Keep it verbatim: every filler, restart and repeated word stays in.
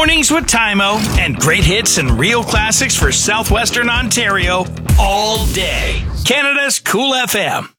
Mornings with Tymo and great hits and real classics for Southwestern Ontario all day. Canada's Cool F M.